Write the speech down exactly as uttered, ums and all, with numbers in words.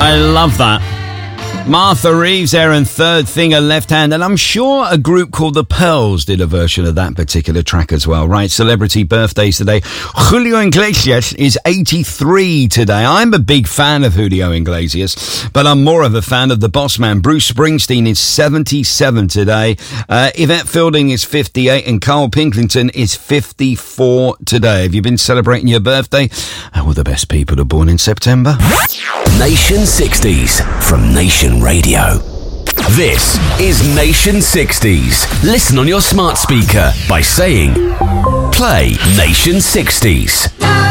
I love that. Martha Reeves there and Third Finger Left Hand, and I'm sure a group called The Pearls did a version of that particular track as well. Right, celebrity birthdays today. Julio Iglesias is eighty-three today. I'm a big fan of Julio Iglesias, but I'm more of a fan of the boss man. Bruce Springsteen is seventy-seven today. Uh, Yvette Fielding is fifty-eight, and Carl Pilkington is fifty-four today. Have you been celebrating your birthday? All the best people are born in September. Nation sixties from Nation Radio. This is Nation sixties. Listen on your smart speaker by saying, play Nation sixties.